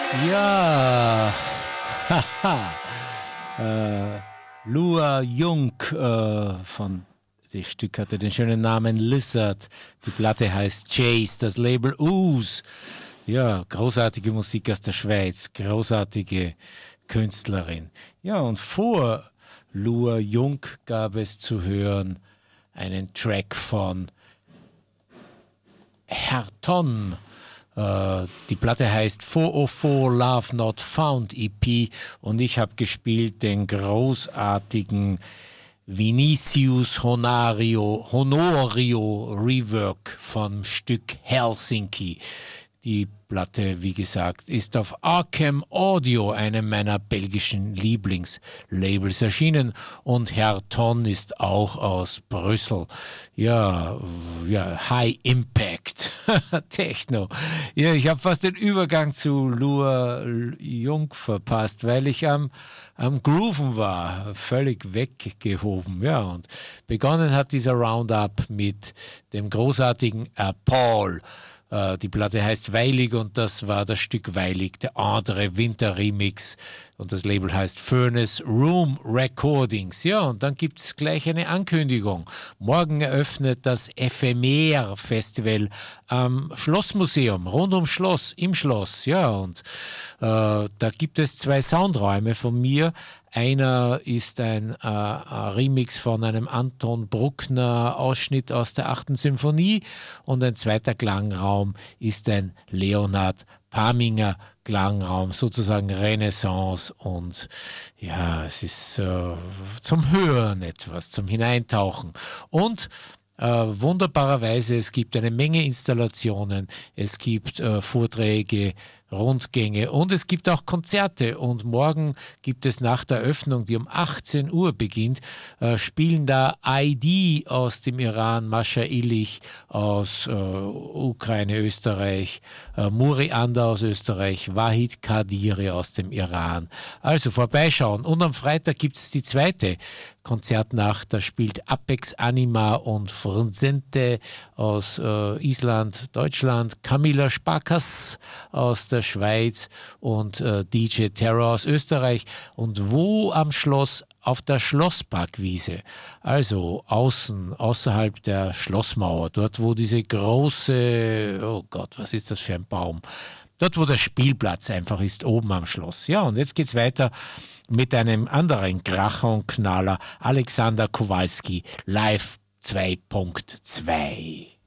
Ja, haha. Lua Jung von das Stück hatte den schönen Namen Lizard. Die Platte heißt Chase, das Label Ooze. Ja, großartige Musik aus der Schweiz, großartige Künstlerin. Ja, und vor Lua Jung gab es zu hören einen Track von Herton. Die Platte heißt 404 Love Not Found EP und ich habe gespielt den großartigen Vinicius Honorio Rework vom Stück Helsinki. Die Platte, wie gesagt, ist auf Arkham Audio, einem meiner belgischen Lieblingslabels, erschienen. Und Herr Ton ist auch aus Brüssel. Ja, High Impact Techno. Ja, ich habe fast den Übergang zu Lua Jung verpasst, weil ich am Grooven war, völlig weggehoben. Ja, und begonnen hat dieser Roundup mit dem großartigen Paul. Die Platte heißt Weilig und das war das Stück Weilig, der andere Winter-Remix und das Label heißt Furnace Room Recordings. Ja, und dann gibt es gleich eine Ankündigung. Morgen eröffnet das Ephemer-Festival am Schlossmuseum, rund ums Schloss, im Schloss. Ja, und da gibt es 2 Soundräume von mir. Einer ist ein Remix von einem Anton Bruckner Ausschnitt aus der 8. Symphonie und ein zweiter Klangraum ist ein Leonhard Paminger Klangraum, sozusagen Renaissance und ja, es ist zum Hören etwas, zum Hineintauchen und wunderbarerweise, es gibt eine Menge Installationen, es gibt Vorträge, Rundgänge und es gibt auch Konzerte und morgen gibt es nach der Öffnung, die um 18 Uhr beginnt, spielen da ID aus dem Iran, Mascha Illich aus Ukraine, Österreich, Muri Anda aus Österreich, Wahid Kadiri aus dem Iran. Also vorbeischauen und am Freitag gibt es die zweite Konzertnacht, da spielt Apex Anima und Frunzente aus Island, Deutschland, Camilla Spakas aus der Schweiz und DJ Terror aus Österreich. Und wo am Schloss? Auf der Schlossparkwiese, also außerhalb der Schlossmauer, dort wo diese große, oh Gott, was ist das für ein Baum? Dort wo der Spielplatz einfach ist, oben am Schloss. Ja, und jetzt geht's weiter mit einem anderen Kracher und Knaller, Alexander Kowalski, Live 2.2.